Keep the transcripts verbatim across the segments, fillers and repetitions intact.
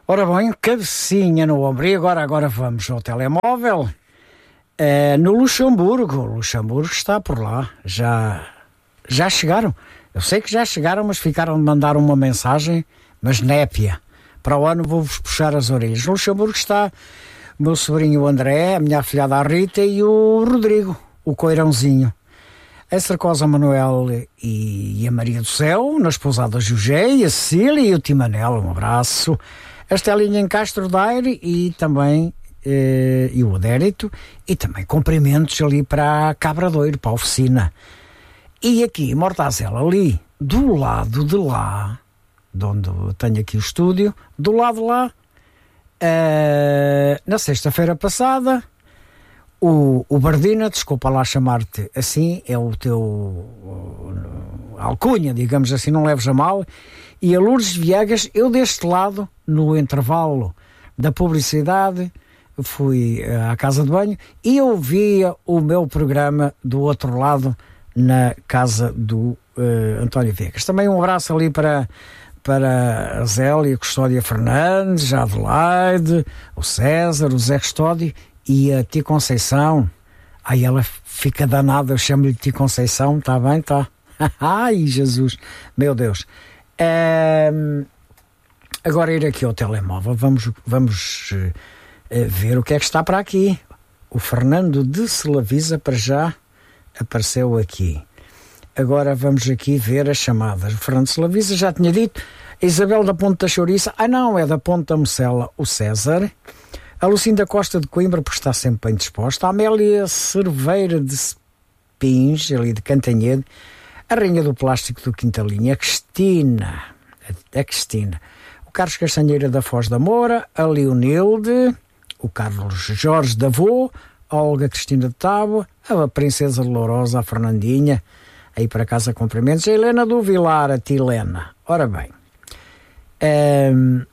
Ora bem, cabecinha no ombro. E agora, agora vamos ao telemóvel. É, no Luxemburgo. O Luxemburgo está por lá. Já, já chegaram. Eu sei que já chegaram, mas ficaram de mandar uma mensagem, mas népia. Para o ano vou-vos puxar as orelhas. No Luxemburgo está o meu sobrinho André, a minha afilhada a Rita e o Rodrigo, o coirãozinho. A Sarcosa Manuel e a Maria do Céu, na esposada José, e a Cecília e o Timanel. Um abraço. A Estelinha em Castro Daire e também eh, e o Adérito, e também cumprimentos ali para a Cabradoiro, para a oficina. E aqui, Mortazela, ali, do lado de lá, de onde eu tenho aqui o estúdio, do lado de lá, eh, na sexta-feira passada, o, o Bardina, desculpa lá chamar-te assim, é o teu o, alcunha, digamos assim, não leves a mal, e a Lourdes Viegas, eu deste lado, no intervalo da publicidade, fui à casa de banho e ouvia o meu programa do outro lado, na casa do uh, António Viegas. Também um abraço ali para, para a Zélia Custódia Fernandes, a Adelaide, o César, o Zé Custódio e a Tia Conceição. Aí ela fica danada, eu chamo-lhe Tia Conceição, está bem, está. Ai, Jesus, meu Deus. Um, agora ir aqui ao telemóvel, vamos, vamos uh, ver o que é que está para aqui. O Fernando de Selavisa para já apareceu aqui. Agora vamos aqui ver as chamadas. O Fernando de Selavisa já tinha dito. A Isabel da Ponte da Chouriça, ah não, é da Ponte da Mocela, o César. A Lucinda Costa de Coimbra, porque está sempre bem disposta. A Amélia Cerveira de Spins, ali de Cantanhede. A Rainha do Plástico do Quintalinha, a Cristina, a Cristina, o Carlos Castanheira da Foz da Moura, a Leonilde, o Carlos Jorge da Vô, a Olga Cristina de Tábua, a Princesa de Lourosa, a Fernandinha, aí para casa cumprimentos, a Helena do Vilar, a Tilena. Ora bem, um,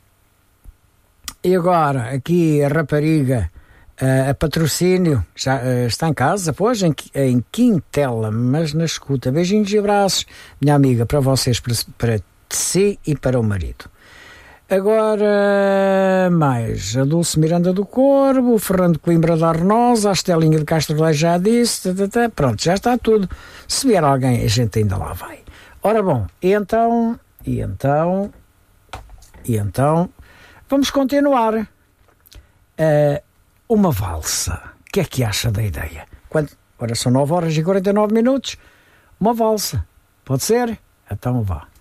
e agora aqui a rapariga, Uh, a Patrocínio já uh, está em casa, pois, em, em Quintela, mas na escuta. Beijinhos e abraços, minha amiga, para vocês, para, para si e para o marido. Agora, mais a Dulce Miranda do Corvo, o Fernando Coimbra da Arnosa, a Estelinha de Castro Daire já disse, tata, tata, pronto, já está tudo. Se vier alguém, a gente ainda lá vai. Ora bom, e então, e então, e então, vamos continuar. Uh, Uma valsa. O que é que acha da ideia? Quando, ora, são nove horas e quarenta e nove minutos. Uma valsa. Pode ser? Então vá.